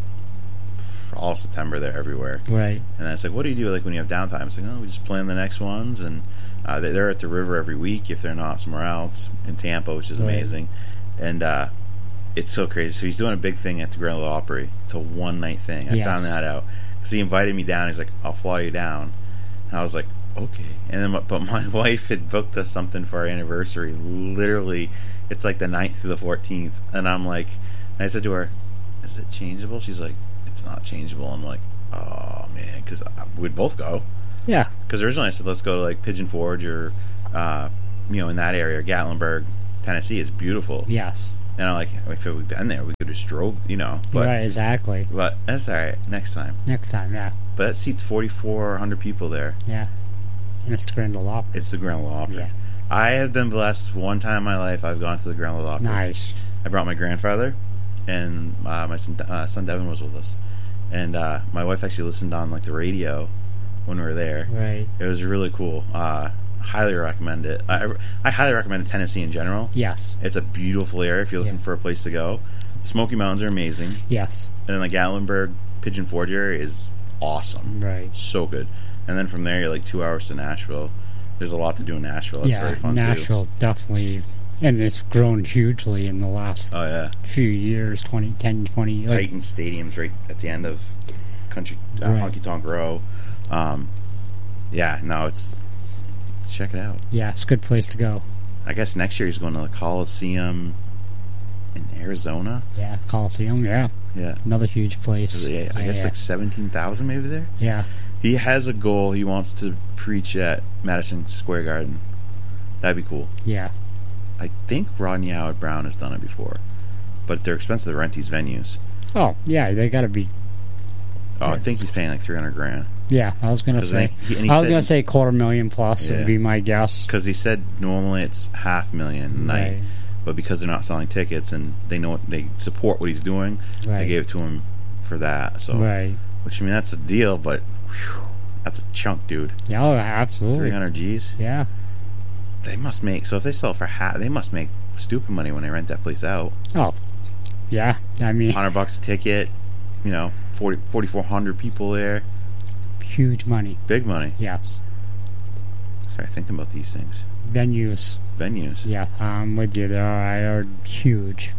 for all September. They're everywhere. Right. And I was like, what do you do like when you have downtime? I was like, oh, we just plan the next ones. And Uh, they- they're at the river every week if they're not somewhere else in Tampa, which is Right. amazing. And uh, it's so crazy. So he's doing a big thing at the Grand Ole Opry. It's a one night thing. I Yes. found that out because he invited me down. He's like, "I'll fly you down." And I was like, "Okay." And then, my- but my wife had booked us something for our anniversary. Literally, it's like the ninth through the fourteenth, and I'm like, and I said to her, "Is it changeable?" She's like, "It's not changeable." I'm like, "Oh man," because we'd both go. Yeah. Because originally I said, let's go to like Pigeon Forge or, uh, you know, in that area, Gatlinburg, Tennessee. It's beautiful. Yes. And I'm like, if we'd been there, we could have just drove, you know. But, right, exactly. But that's all right. Next time. Next time, yeah. But that seats forty-four hundred people there. Yeah. And it's the Grand Ole Opry. It's the Grand Ole Opry. Yeah. I have been blessed. One time in my life, I've gone to the Grand Ole Opry. Nice. I brought my grandfather, and uh, my son, uh, son Devin was with us. And uh, my wife actually listened on like the radio when we were there. Right. It was really cool. Uh, highly recommend it. I, I highly recommend Tennessee in general. Yes. It's a beautiful area if you're looking for a place to go. Smoky Mountains are amazing. Yes. And then the Gatlinburg Pigeon Forge area is awesome. Right. So good. And then from there, you're like two hours to Nashville. There's a lot to do in Nashville. That's yeah, very fun Nashville too. definitely, and it's grown hugely in the last oh, yeah. few years, twenty, ten, twenty. Like, Titan Stadium's right at the end of Country uh, Right. Honky Tonk Row. Um, yeah, no, it's check it out. Yeah, it's a good place to go. I guess next year he's going to the Coliseum in Arizona. Yeah, Coliseum. Yeah, yeah, another huge place. Yeah, I yeah, guess yeah. like seventeen thousand maybe there. Yeah. He has a goal. He wants to preach at Madison Square Garden. That'd be cool. Yeah. I think Rodney Howard Brown has done it before, but they're expensive to rent these venues. Oh yeah, they got to be. Oh, I think he's paying like three hundred grand. Yeah, I was gonna 'Cause say. I think he- and he I was said- gonna say quarter million plus Yeah. would be my guess. Because he said normally it's half million a night, Right. but because they're not selling tickets and they know what, they support what he's doing, Right. they gave it to him for that. So, Right. which I mean that's a deal, but whew, that's a chunk, dude. Yeah, oh, absolutely. Three hundred G's. Yeah. They must make so if they sell for half, they must make stupid money when they rent that place out. Oh, yeah. I mean, Hundred bucks a ticket. You know, forty forty-four hundred people there. huge money. Big money. Yes. Start thinking about these things. Venues. Venues. Yeah, I'm with you. They are, are huge.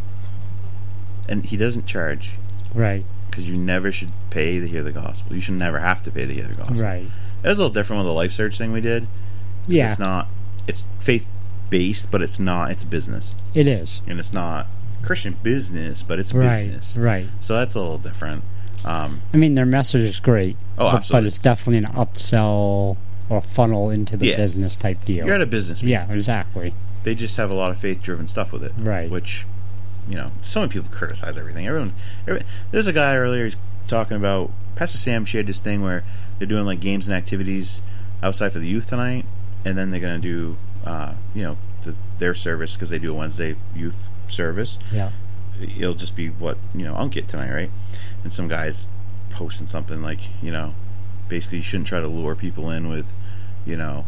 And he doesn't charge. Right. Because you never should pay to hear the gospel. You should never have to pay to hear the gospel. Right. It was a little different with the Life Search thing we did. 'Cause Yeah. It's not, it's faith based, but it's not, it's business. It is. And it's not Christian business, but it's Right, business. right. So that's a little different. Um, I mean, their message is great. Oh, but, absolutely. But it's definitely an upsell or funnel into the Yeah. business type deal. You're at a business meeting. Yeah, exactly. They just have a lot of faith driven stuff with it. Right. Which, you know, so many people criticize everything. Everyone, every, there's a guy earlier he's talking about, Pastor Sam shared this thing where they're doing like games and activities outside for the youth tonight, and then they're going to do, uh, you know, the, their service because they do a Wednesday youth service. Yeah. It'll just be what, you know, Unkit tonight, right? And some guy's posting something like, you know, basically you shouldn't try to lure people in with, you know,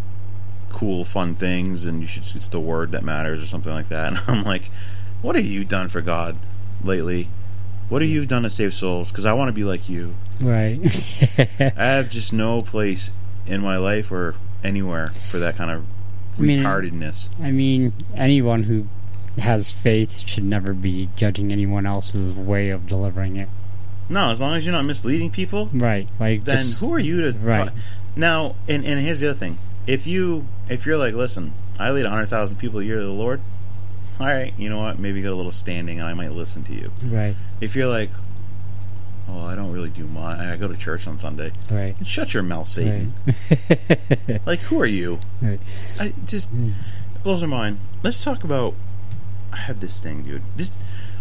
cool, fun things, and you should, it's the word that matters or something like that. And I'm like, what have you done for God lately? What have you done to save souls? Because I want to be like you. Right. I have just no place in my life or anywhere for that kind of I mean, retardedness. I mean, anyone who has faith should never be judging anyone else's way of delivering it. No, as long as you're not misleading people, Right. Like, then just- who are you to Right. talk? Now, and, and here's the other thing. If you if you're like, listen, I lead one hundred thousand people a year to the Lord, all right, you know what? Maybe you got a little standing and I might listen to you. Right. If you're like, oh, I don't really do much. I go to church on Sunday. Right. Shut your mouth, Satan. Right. Like, who are you? Right. I just it blows my mind. Let's talk about. I have this thing, dude. Just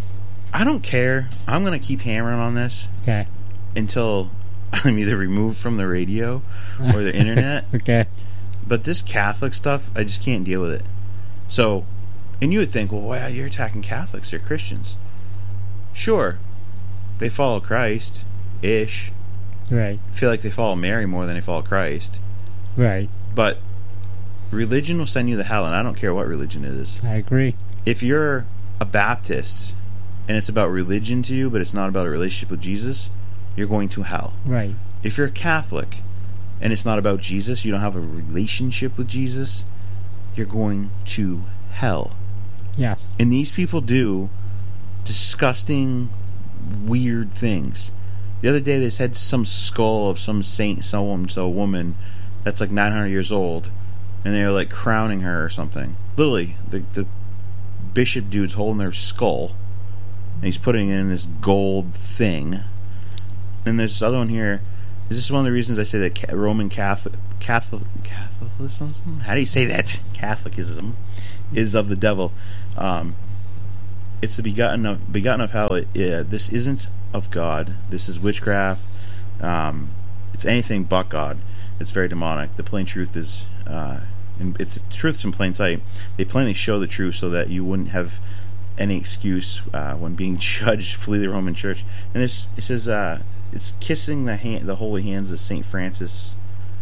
I don't care. I'm gonna keep hammering on this. Okay. Until I'm either removed from the radio or the internet. Okay. But this Catholic stuff, I just can't deal with it. So, and you would think, well, wow, you're attacking Catholics. They're Christians. Sure, they follow Christ, ish. Right. I feel like they follow Mary more than they follow Christ. Right. But religion will send you to hell, and I don't care what religion it is. I agree. If you're a Baptist and it's about religion to you, but it's not about a relationship with Jesus, you're going to hell. Right. If you're a Catholic and it's not about Jesus, you don't have a relationship with Jesus, you're going to hell. Yes. And these people do disgusting, weird things. The other day they said some skull of some saint, some so woman that's like nine hundred years old, and they were like crowning her or something. Literally, the, the bishop dude's holding their skull, and he's putting it in this gold thing. And there's this other one here. Is this one of the reasons I say that Roman Catholic, Catholic, Catholicism? How do you say that? Catholicism is of the devil. Um, it's the begotten of begotten of hell. It, yeah, this isn't of God. This is witchcraft. Um, it's anything but God. It's very demonic. The plain truth is, uh, and it's truth's in plain sight. They plainly show the truth so that you wouldn't have any excuse uh, when being judged. Flee the Roman Church. And this it says. Uh, It's kissing the hand, the holy hands of Saint Francis.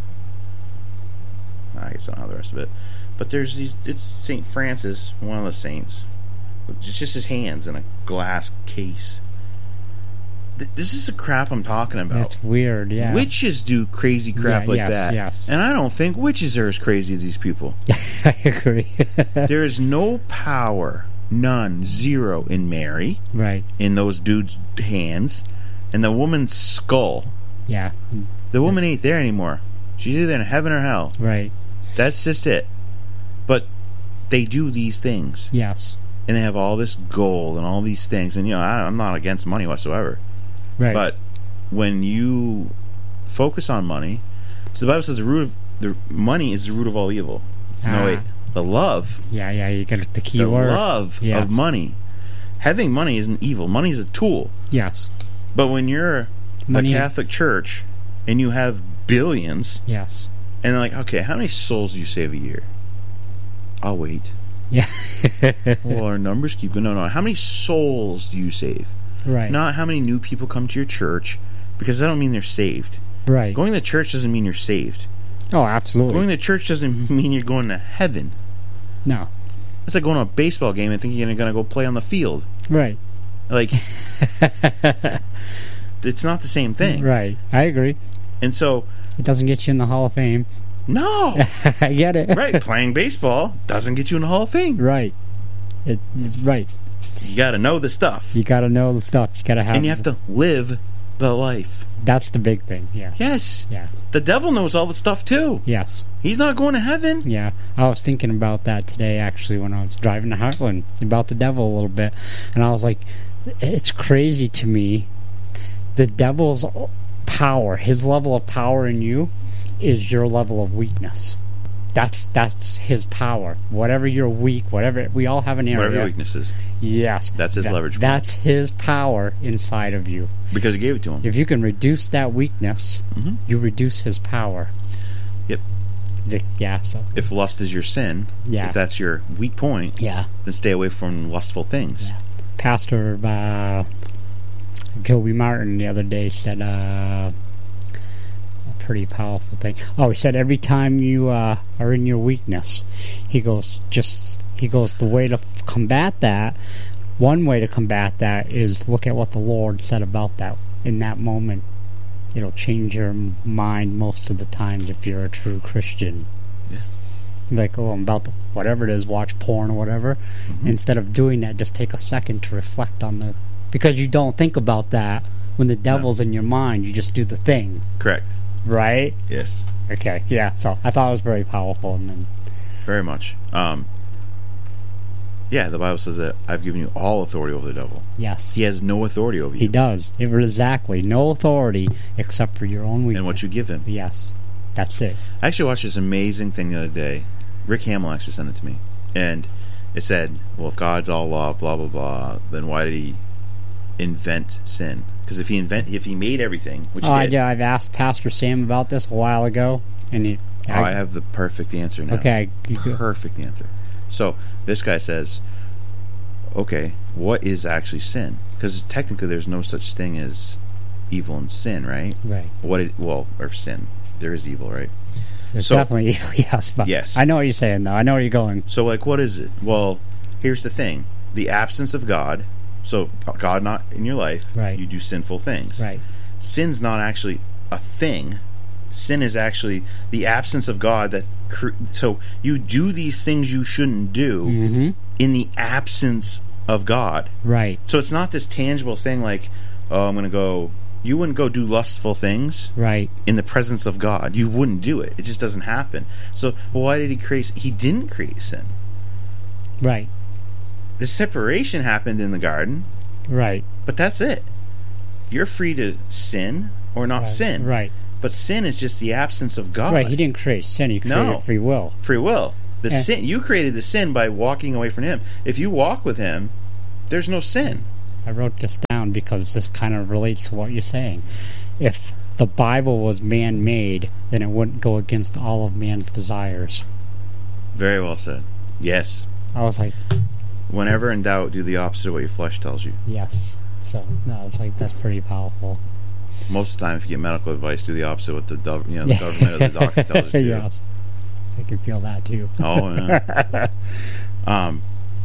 I guess I don't know the rest of it, but there's these. It's Saint Francis, one of the saints. It's just his hands in a glass case. Th- this is the crap I'm talking about. That's weird. Yeah. Witches do crazy crap Yeah, like yes, that. yes. And I don't think witches are as crazy as these people. I agree. There is no power, none, zero in Mary. Right. In those dudes' hands. And the woman's skull. Yeah. The woman ain't there anymore. She's either in heaven or hell. Right. That's just it. But they do these things. Yes. And they have all this gold and all these things. And, you know, I, I'm not against money whatsoever. Right. But when you focus on money, so the Bible says the root of the money is the root of all evil. Ah. No, wait. The love. Yeah, yeah, you got the key the word. The love yes. of money. Having money isn't evil. Money is a tool. Yes. But when you're Money. the Catholic Church and you have billions, yes, and they're like, okay, how many souls do you save a year? I'll wait. Yeah. Well, our numbers keep going. No, no. How many souls do you save? Right. Not how many new people come to your church, because that don't mean they're saved. Right. Going to church doesn't mean you're saved. Oh, absolutely. Going to church doesn't mean you're going to heaven. No. It's like going to a baseball game and thinking you're going to go play on the field. Right. Like, it's not the same thing. Right. I agree. And so... It doesn't get you in the Hall of Fame. No! I get it. Right. Playing baseball doesn't get you in the Hall of Fame. Right. It, it's right. You got to know the stuff. You got to know the stuff. You got to have... And you have to live the life. That's the big thing, yes. Yes. Yeah. The devil knows all the stuff, too. Yes. He's not going to heaven. Yeah. I was thinking about that today, actually, when I was driving to Heartland, about the devil a little bit. And I was like... It's crazy to me. The devil's power, his level of power in you, is your level of weakness. That's that's his power. Whatever you're weak, whatever we all have an area. Whatever your weakness is. Yes, that's his that, leverage point. That's his power inside of you. Because you gave it to him. If you can reduce that weakness, mm-hmm. you reduce his power. Yep. The, yeah. So if lust is your sin, yeah. if that's your weak point, yeah. then stay away from lustful things. Yeah. Pastor uh, Gilby Martin the other day said uh, a pretty powerful thing. Oh, he said every time you uh, are in your weakness, he goes just he goes the way to f- combat that. One way to combat that is look at what the Lord said about that in that moment. It'll change your mind most of the times if you're a true Christian. Yeah. Like, oh, I'm about to, whatever it is, watch porn or whatever. Mm-hmm. Instead of doing that, just take a second to reflect on the... Because you don't think about that when the devil's no. in your mind. You just do the thing. Correct. Right? Yes. Okay, yeah. So I thought it was very powerful. And then Very much. Um, yeah, the Bible says that I've given you all authority over the devil. Yes. He has no authority over you. He does. Exactly. No authority except for your own weakness. And what you give him. Yes. That's it. I actually watched this amazing thing the other day. Rick Hamill actually sent it to me. And it said, well, if God's all love, blah, blah, blah, then why did he invent sin? Because if he invent, if he made everything, which oh, he did... I, I've asked Pastor Sam about this a while ago. and he, oh, I, I have the perfect answer now. Okay. Perfect answer. So, this guy says, okay, what is actually sin? Because technically there's no such thing as evil and sin, right? Right. What it, well, or sin. There is evil, right? There's so, definitely evil, yes. But yes. I know what you're saying, though. I know where you're going. So, like, what is it? Well, here's the thing. The absence of God, so God not in your life, right. you do sinful things. Right. Sin's not actually a thing. Sin is actually the absence of God. That cr- so you do these things you shouldn't do Mm-hmm. in the absence of God. Right. So it's not this tangible thing like, oh, I'm going to go. You wouldn't go do lustful things Right. in the presence of God. You wouldn't do it. It just doesn't happen. So well, why did he create? He didn't create sin. Right. The separation happened in the garden. Right. But that's it. You're free to sin or not Right. sin. Right. But sin is just the absence of God. Right. He didn't create sin. He created No. free will. Free will. The Yeah. sin you created the sin by walking away from him. If you walk with him, there's no sin. I wrote this down because this kind of relates to what you're saying. If the Bible was man-made, then it wouldn't go against all of man's desires. Very well said. Yes. I was like, Whenever in doubt, do the opposite of what your flesh tells you. yes. So, no, I was like, that's pretty powerful. Most of the time, if you get medical advice, do the opposite of what the, gov- you know, the government or the doctor tells you to. Yes. I can feel that, too. Oh, yeah. um,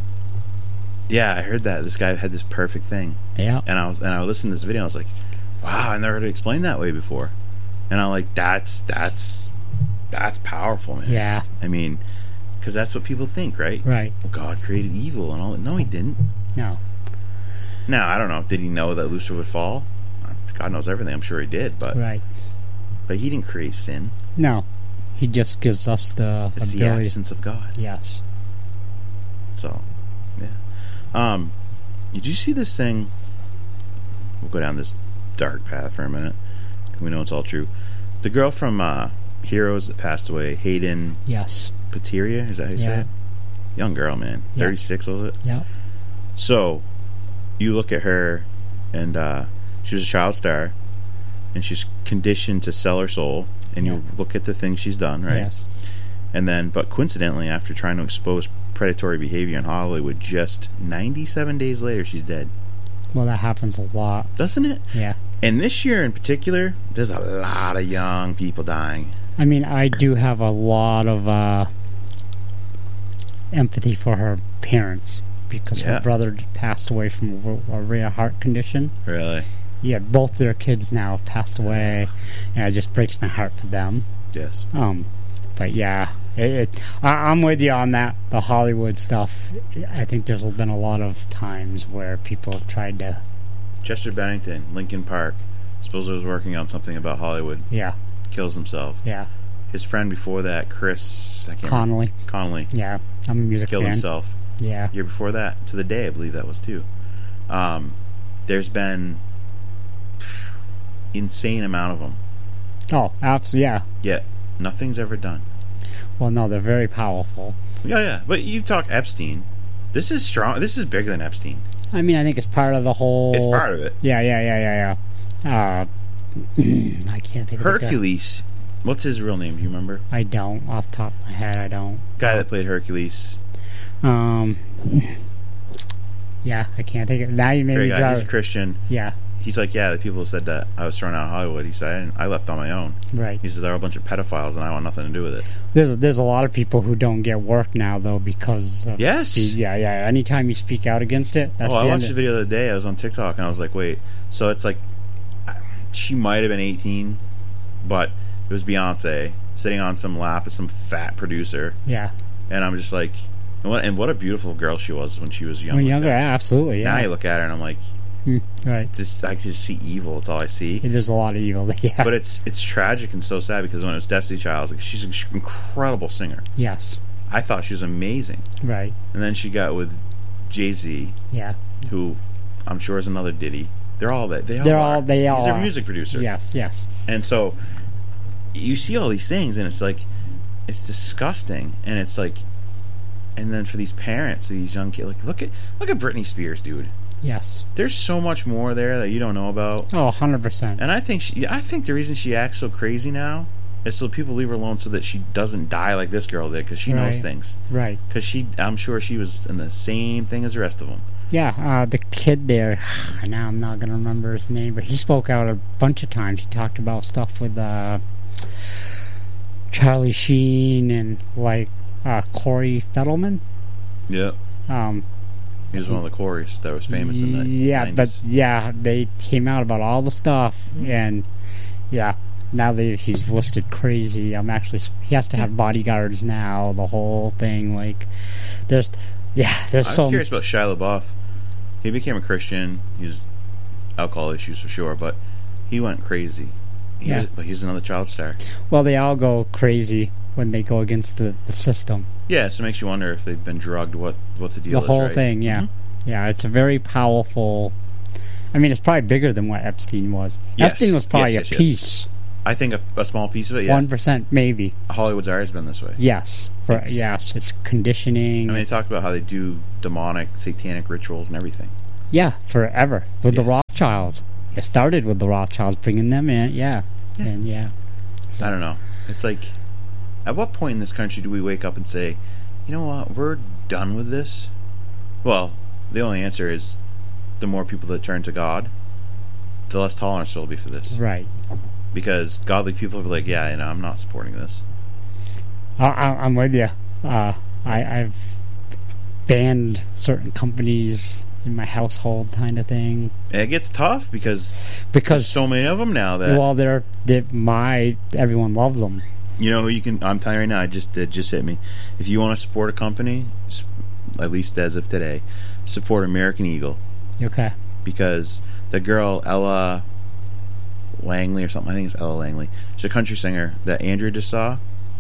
yeah, I heard that. This guy had this perfect thing. Yeah. And I was and I listened to this video, and I was like, wow, I never heard it explained that way before. And I'm like, that's, that's, that's powerful, man. Yeah. I mean, because that's what people think, right? Right. Well, God created evil and all that. No, he didn't. No. Now, I don't know. Did he know that Lucifer would fall? God knows everything. I'm sure he did, but Right. but he didn't create sin. No. He just gives us the It's the ability. absence of God. Yes. So, yeah. Um, did you see this thing? We'll go down this dark path for a minute. We know it's all true. The girl from uh, Heroes that passed away, Hayden. Yes. Pateria, is that how you say Yeah. it? Young girl, man. Yeah. thirty-six, was it? Yeah. So, you look at her, and uh, she was a child star, and she's conditioned to sell her soul, and you look at the things she's done, right? Yes. And then, but coincidentally, after trying to expose predatory behavior in Hollywood, just ninety-seven days later, she's dead. Well, that happens a lot. Doesn't it? Yeah. And this year in particular, there's a lot of young people dying. I mean, I do have a lot of uh, empathy for her parents because Yeah. her brother passed away from a, a rare heart condition. Really? Yeah, both their kids now have passed away, and it just breaks my heart for them. Yes. Um, but yeah, it, it, I, I'm with you on that. The Hollywood stuff. I think there's been a lot of times where people have tried to. Chester Bennington, Lincoln Park, supposedly was working on something about Hollywood. Yeah. Kills himself. Yeah. His friend before that, Chris I can't Connolly. remember. Connolly. Yeah, I'm a music Killed fan. himself. Yeah. Year before that, to the day, I believe that was too. Um, there's been insane amount of them. Oh, absolutely. Yeah. Yet nothing's ever done. Well, no, they're very powerful. Yeah, yeah. But you talk Epstein. This is strong. This is bigger than Epstein. I mean, I think it's part of the whole. It's part of it. Yeah, yeah, yeah, yeah, yeah. Uh, I can't think of the guy. Hercules. What's his real name? Do you remember? I don't. Off the top of my head, I don't. Guy that played Hercules. Um. Yeah, I can't think of. Now you made Great me guy. drive. He's a Christian. Yeah. He's like, yeah, the people who said that I was thrown out of Hollywood. He said, I, didn't, I left on my own. Right. He says, they're a bunch of pedophiles and I want nothing to do with it. There's there's a lot of people who don't get work now though because of Yes. spe- yeah, yeah. Anytime you speak out against it, that's oh, the I end watched of- the video the other day. I was on TikTok and I was like, wait. So it's like, she might have been eighteen, but it was Beyonce sitting on some lap of some fat producer. Yeah. And I'm just like, and what, and what a beautiful girl she was when she was young. When like younger, that. absolutely. Yeah. Now you look at her and I'm like, Hmm, right. just I just see evil. That's all I see. There's a lot of evil. Yeah. But it's it's tragic and so sad because when it was Destiny Child, I was like, she's an incredible singer. Yes. I thought she was amazing. Right. And then she got with Jay-Z. Yeah. Who I'm sure is another Diddy. They're all that. They all They're are. all. They all. He's a are. music producer. Yes. Yes. And so you see all these things, and it's like it's disgusting, and it's like, and then for these parents, these young kids, like look at look at Britney Spears, dude. Yes. There's so much more there that you don't know about. Oh, one hundred percent. And I think she, I think the reason she acts so crazy now is so people leave her alone so that she doesn't die like this girl did because she knows Right. things. Right. Because she, I'm sure she was in the same thing as the rest of them. Yeah, uh, the kid there, now I'm not going to remember his name, but he spoke out a bunch of times. He talked about stuff with uh, Charlie Sheen and, like, uh, Corey Fettleman. Yep. Um, He was one of the Corys that was famous in the Yeah, nineties. but, yeah, they came out about all the stuff, and, yeah, now that he's listed crazy, I'm actually he has to have bodyguards now. The whole thing, like, there's, yeah, there's I'm so. curious about Shia LaBeouf. He became a Christian. He's alcohol issues for sure, but he went crazy. He Yeah. was, but he's another child star. Well, they all go crazy when they go against the, the system. Yeah, so it makes you wonder if they've been drugged. What what the deal The is? whole right? thing, yeah, Mhm. yeah. It's a very powerful. I mean, it's probably bigger than what Epstein was. Yes. Epstein was probably Yes, yes, a yes. piece, I think a, a small piece of it. Yeah, one percent maybe. Hollywood's always been this way. Yes, for It's- yes, it's conditioning. I mean, they talked about how they do demonic, satanic rituals and everything. Yeah, forever with the Yes. Rothschilds. It started with the Rothschilds, bringing them in. Yeah, Yeah. and yeah. I don't know. It's like, at what point in this country do we wake up and say, you know what, we're done with this? Well, the only answer is the more people that turn to God, the less tolerance there will be for this. Right. Because godly people will be like, yeah, you know, I'm not supporting this. I, I, I'm with you. Uh, I, I've banned certain companies in my household, kind of thing. And it gets tough because because there's so many of them now that well, they're they're my everyone loves them. you know who you can. I'm telling you right now, it just it just hit me. If you want to support a company, s- at least as of today, support American Eagle. Okay. Because the girl Ella Langley or something, I think it's Ella Langley. She's a country singer that Andrea just saw.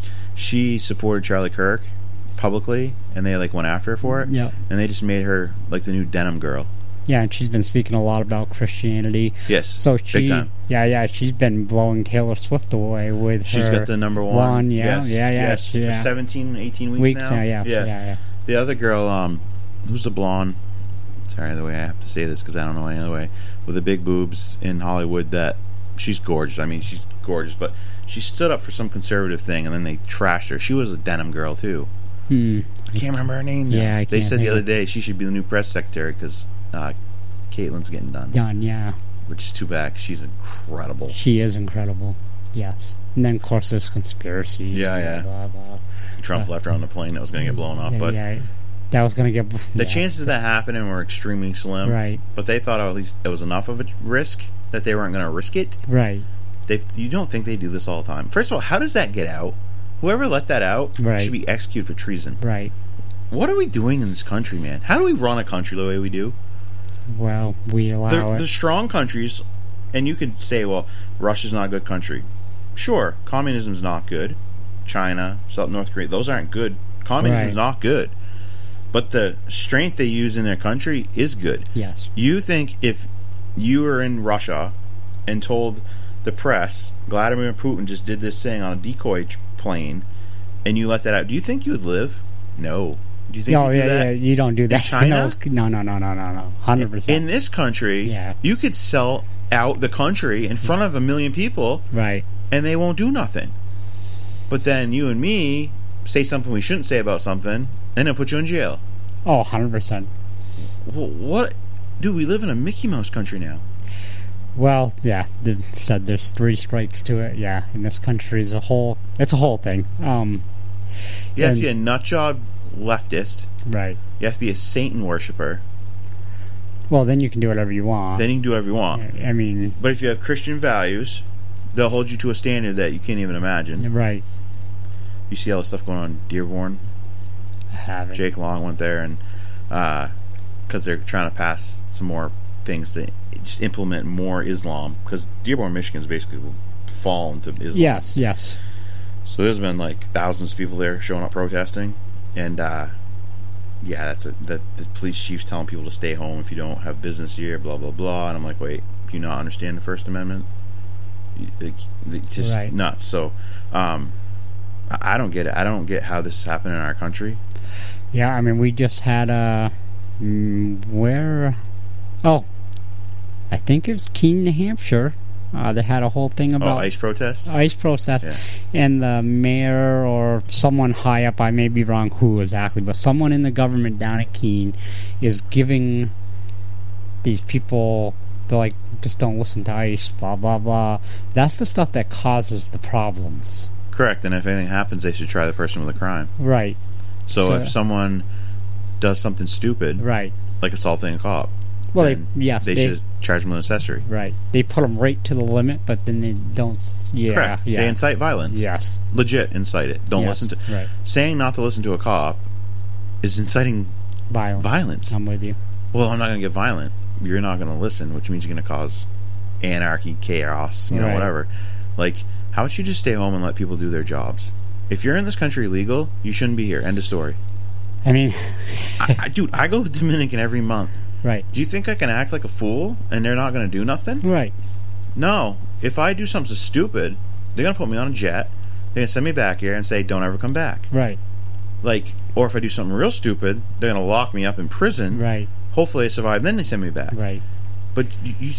She supported Charlie Kirk publicly, and they like went after her for it. Yeah. And they just made her like the new denim girl. Yeah, and she's been speaking a lot about Christianity. Yes, So she, big time. yeah, yeah, she's been blowing Taylor Swift away with She's her got the number one. yeah, yes, yeah, yeah, yes, she- yeah. for seventeen, eighteen weeks, Weeks now. now, yes, yeah, yeah. The other girl, um, who's the blonde? Sorry, the way I have to say this because I don't know any other way. With the big boobs in Hollywood, that she's gorgeous. I mean, she's gorgeous, but she stood up for some conservative thing, and then they trashed her. She was a denim girl too. Hmm. I can't remember her name. Now. Yeah, I they can't said the think other of- day she should be the new press secretary because uh, Caitlin's getting done. Done, yeah. Which is too bad. 'Cause she's incredible. She is incredible. Yes. And then, of course, there's conspiracy. Yeah, yeah. Blah, blah. Trump Uh, left her on the plane that was going to get blown up, yeah, but yeah, that was going to get. the yeah. chances of that happening were extremely slim. Right. But they thought at least it was enough of a risk that they weren't going to risk it. Right. They, you don't think they do this all the time. First of all, how does that get out? Whoever let that out Right. should be executed for treason. Right. What are we doing in this country, man? How do we run a country the way we do? Well, we allow The, it. the strong countries, and you could say, well, Russia's not a good country. Sure, communism's not good. China, South North Korea, those aren't good. Communism's Right. not good. But the strength they use in their country is good. Yes. You think if you were in Russia and told the press Vladimir Putin just did this thing on a decoy ch- plane and you let that out, do you think you would live? No. Do you think oh, you do yeah, that? yeah. You don't do In that. China? No, no, no, no, no, no. one hundred percent. In this country, Yeah. you could sell out the country in front of a million people Right. and they won't do nothing. But then you and me say something we shouldn't say about something and they'll put you in jail. Oh, one hundred percent. Wh- What? Dude, we live in a Mickey Mouse country now. Well, yeah, they said there's three strikes to it. Yeah, in this country as a whole, it's a whole thing. Um, You have and- to be a nutjob leftist. Right. You have to be a Satan worshiper. Well, then you can do whatever you want. Then you can do whatever you want. I mean, But if you have Christian values, they'll hold you to a standard that you can't even imagine. right. You see all the stuff going on in Dearborn? I haven't. Jake Long went there, and because they're trying to pass some more things to just implement more Islam, because Dearborn, Michigan is basically fallen to Islam. Yes, yes. So there's been like thousands of people there showing up protesting, and uh, yeah, that's a, that the police chief's telling people to stay home if you don't have business here, blah blah blah. And I'm like, wait, do you not understand the First Amendment? You- Like, it's just Right. nuts. So um, I I don't get it. I don't get how this is happening in our country. Yeah, I mean, we just had a mm, where? Oh, I think it was Keene, New Hampshire. Uh, they had a whole thing about Oh, ICE protests? ICE protest, Yeah. and the mayor or someone high up, I may be wrong who exactly, but someone in the government down at Keene is giving these people, they're like, just don't listen to ICE, blah blah blah. That's the stuff that causes the problems. Correct. And if anything happens, they should try the person with a crime. Right. So, So- if someone does something stupid, Right. like assaulting a cop, Well, they, then yes, they, they, should charge them with accessory. Right. They put them right to the limit, but then they don't. Yeah. Correct. Yeah. They incite violence. Yes. Legit incite it. Don't Yes, listen to. right. Saying not to listen to a cop is inciting Violence. violence. I'm with you. Well, I'm not going to get violent. You're not going to listen, which means you're going to cause anarchy, chaos, you know, Right. whatever. Like, how about you just stay home and let people do their jobs? If you're in this country legal, you shouldn't be here. End of story. I mean, I, I, dude, I go to the Dominican every month. Right. Do you think I can act like a fool and they're not going to do nothing? Right. No. If I do something stupid, they're going to put me on a jet. They're going to send me back here and say, don't ever come back. Right. Like, or if I do something real stupid, they're going to lock me up in prison. Right. Hopefully I survive, then they send me back. Right. But you, you